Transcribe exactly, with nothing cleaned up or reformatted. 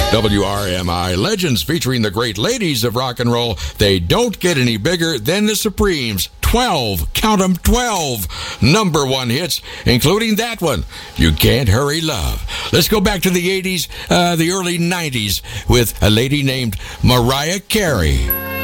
W R M I Legends, featuring the great ladies of rock and roll. They don't get any bigger than the Supremes. twelve, count 'em, twelve number one hits, including that one, You Can't Hurry Love. Let's go back to the eighties, uh, the early nineties, with a lady named Mariah Carey.